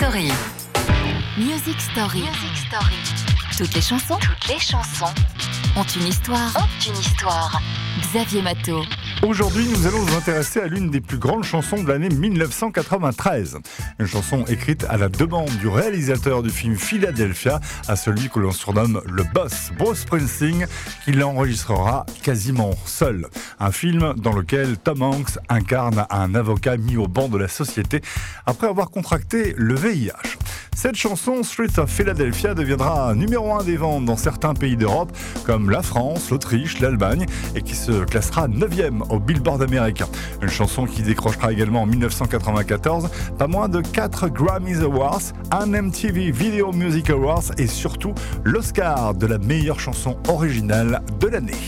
Story. Music Story. Toutes les chansons ont une histoire. Xavier Matteau. Aujourd'hui, nous allons nous intéresser à l'une des plus grandes chansons de l'année 1993. Une chanson écrite à la demande du réalisateur du film Philadelphia, à celui que l'on surnomme le boss, Bruce Springsteen, qui l'enregistrera quasiment seul. Un film dans lequel Tom Hanks incarne un avocat mis au banc de la société après avoir contracté le VIH. Cette chanson, Streets of Philadelphia, deviendra numéro 1 des ventes dans certains pays d'Europe, comme la France, l'Autriche, l'Allemagne, et qui se classera 9e au Billboard américain. Une chanson qui décrochera également en 1994 pas moins de 4 Grammys Awards, un MTV Video Music Awards et surtout l'Oscar de la meilleure chanson originale de l'année.